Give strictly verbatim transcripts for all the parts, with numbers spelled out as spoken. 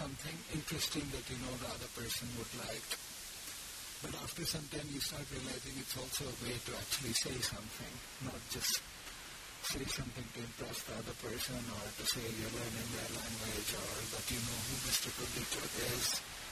something interesting that you know the other person would like. But after some time you start realizing it's also a way to actually say something, not just say something to impress the other person or to say you're learning their language or that you know who mister Kudikot is.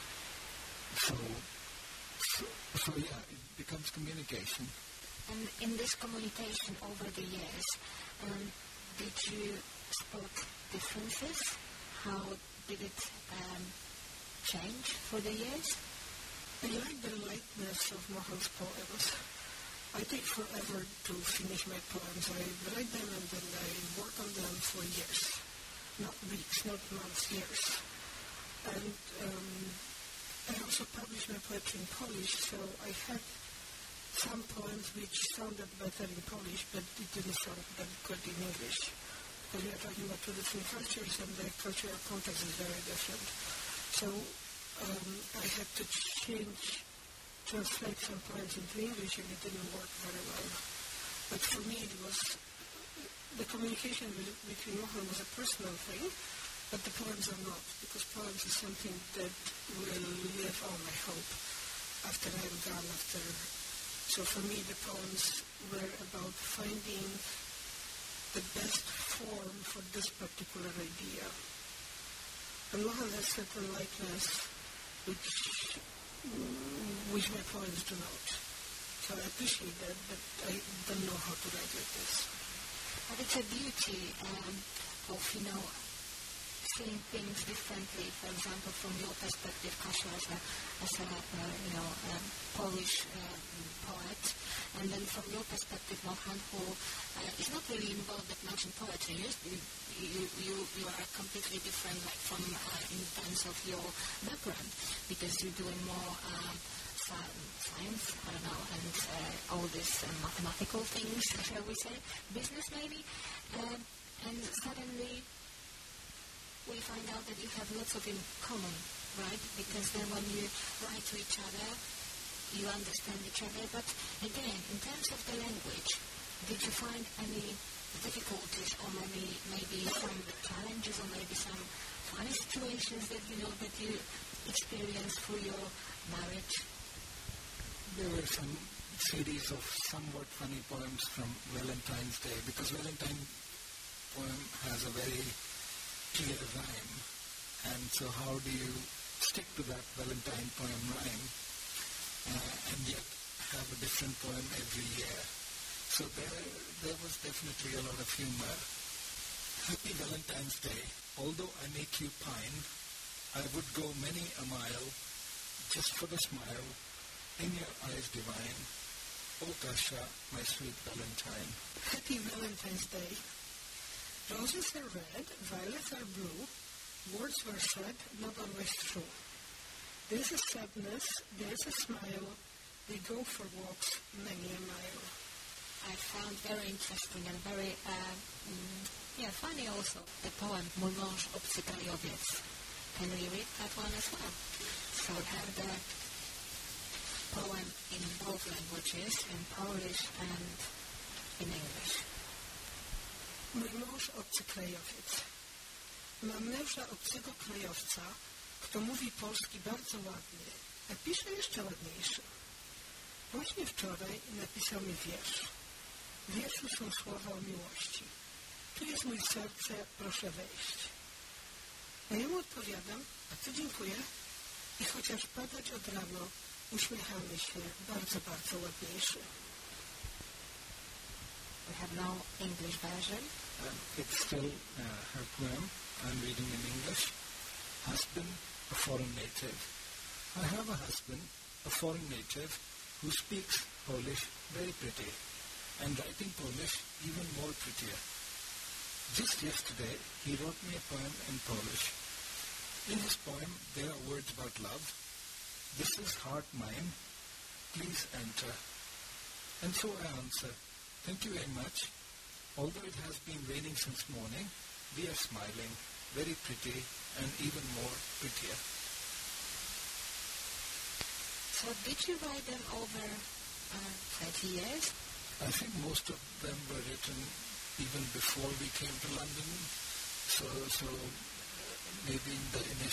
So, so, so yeah, it becomes communication. And in this communication over the years, um, did you spot differences? How did it um, change for the years? I like the lightness of Mohan's poems. I take forever to finish my poems. I write them and then I work on them for years. Not weeks, not months, years. And um, I also published my poetry in Polish, so I had some poems which sounded better in Polish, but it didn't sound that good in English. Because we are talking about two different cultures and the cultural context is very different. So um, I had to change, translate some poems into English and it didn't work very well. But for me it was, the communication with, between Mohan was a personal thing, but the poems are not, because poems is something that will live on, I hope, after I'm gone, after. So for me, the poems were about finding the best form for this particular idea. And Mohan has certain lightness which, which my poems do not. So I appreciate that, but I don't know how to write like this. But it's a beauty um, of, you know, seeing things differently. For example, from your perspective, Kasia, as a, as a uh, you know, um, Polish uh, poet, and then from your perspective, Mohan, who uh, is not really involved that much in poetry. You, you, you, you are completely different, like from uh, in terms of your background, because you're doing more uh, science, I don't know, and uh, all these uh, mathematical things, shall we say, business maybe, uh, and suddenly we find out that you have lots of in common, right? Because then when you write to each other, you understand each other. But again, in terms of the language, did you find any difficulties or maybe maybe some challenges or maybe some funny situations that you know that you experienced through your marriage? There were some series of somewhat funny poems from Valentine's Day, because Valentine poem has a very clear rhyme, and so how do you stick to that Valentine poem rhyme uh, and yet have a different poem every year? So there, there was definitely a lot of humor. Happy Valentine's Day. Although I make you pine, I would go many a mile just for the smile in your eyes divine. Oh, Kasia, my sweet Valentine. Happy Valentine's Day. Roses are red, violets are blue, words were said, not always true. There's a sadness, there's a smile, they go for walks many a mile. I found very interesting and very, uh, mm, yeah, funny also, the poem Mój mąż obcy krajowiec. Can we read that one as well? So we have the poem in both languages, in Polish and in English. Mój mąż obcy krajowiec. Mam męża obcego krajowca, kto mówi polski bardzo ładnie, a pisze jeszcze ładniejszy. Właśnie wczoraj napisał mi wiersz. W wierszu są słowa o miłości. Tu jest mój serce, proszę wejść. A ja mu odpowiadam, a co dziękuję. I chociaż padać od rano, uśmiechamy się, bardzo, bardzo ładniejszy. We have now English version. Um, it's still uh, her poem. I'm reading in English. Husband, a foreign native. I have a husband, a foreign native, who speaks Polish very pretty, and writing Polish even more prettier. Just yesterday, he wrote me a poem in Polish. In his poem, there are words about love. This is heart mine. Please enter. And so I answer, thank you very much. Although it has been raining since morning, we are smiling, very pretty, and even more prettier. So did you write them over uh, thirty years? I think most of them were written even before we came to London. So, so maybe in the initial